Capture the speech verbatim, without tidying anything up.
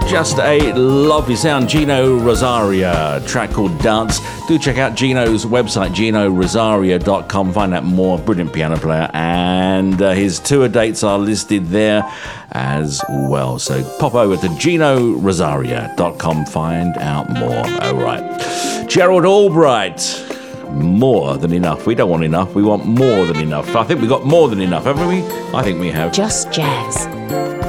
Just a lovely sound. Gino Rosaria, a track called Dance. Do check out Gino's website, gino rosaria dot com. Find out more. Brilliant piano player. And uh, his tour dates are listed there as well. So pop over to gino rosaria dot com. Find out more. All right. Gerald Albright. More than enough. We don't want enough. We want more than enough. I think we got more than enough, haven't we? I think we have. Just Jazz.